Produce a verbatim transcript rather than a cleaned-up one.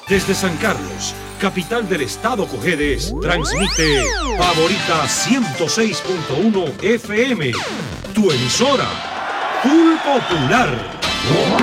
Desde San Carlos, capital del estado Cojedes, transmite Favorita ciento seis punto uno F M, tu emisora, Full Popular.